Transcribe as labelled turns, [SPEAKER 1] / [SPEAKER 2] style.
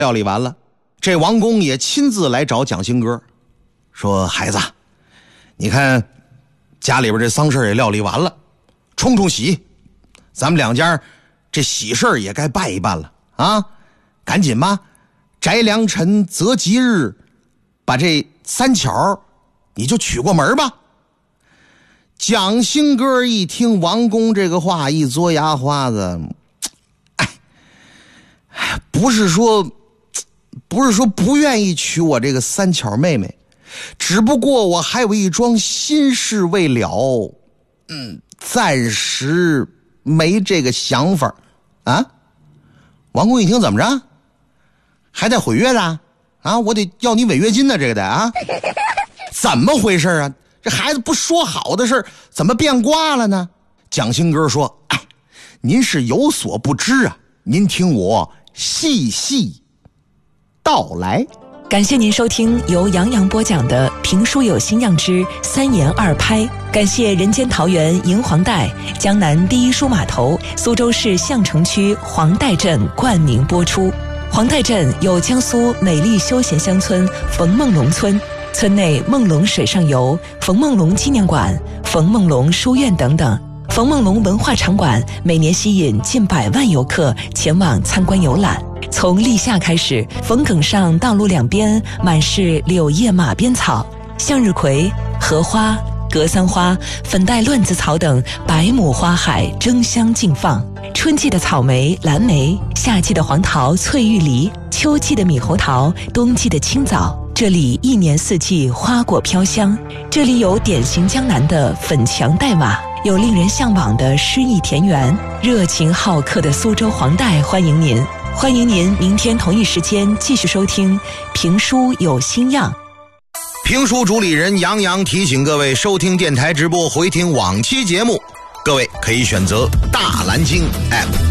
[SPEAKER 1] 料理完了，这王公也亲自来找蒋兴哥，说孩子，你看家里边这丧事也料理完了，冲冲喜，咱们两家这喜事也该办一办了啊！赶紧吧，摘良辰择吉日，把这三巧你就娶过门吧。蒋兴哥一听王公这个话，一嘬牙花子，不是说不愿意娶我这个三巧妹妹，只不过我还有一桩心事未了，暂时没这个想法啊。王公一听，怎么着，还带毁约的啊？我得要你违约金呢，这个得啊？怎么回事啊？这孩子不说好的事怎么变卦了呢？蒋兴哥说，您是有所不知啊，您听我细细道来。
[SPEAKER 2] 感谢您收听由杨洋播讲的评书有新样之三言二拍，感谢人间桃源银黄带、江南第一书码头、苏州市相城区黄带镇冠名播出。黄带镇有江苏美丽休闲乡村冯梦龙村，村内梦龙水上游、冯梦龙纪念馆、冯梦龙书院等等。冯梦龙文化场馆每年吸引近100万游客前往参观游览。从立夏开始，冯埂上道路两边满是柳叶马鞭草，向日葵、荷花、格桑花、粉黛乱子草等百亩花海争相竞放。春季的草莓、蓝莓，夏季的黄桃、翠玉梨，秋季的猕猴桃，冬季的青枣，这里一年四季花果飘香。这里有典型江南的粉墙黛瓦，有令人向往的诗意田园，热情好客的苏州黄带欢迎您。欢迎您明天同一时间继续收听评书有新样。
[SPEAKER 1] 评书主理人杨洋提醒各位，收听电台直播回听往期节目，各位可以选择大蓝鲸 app。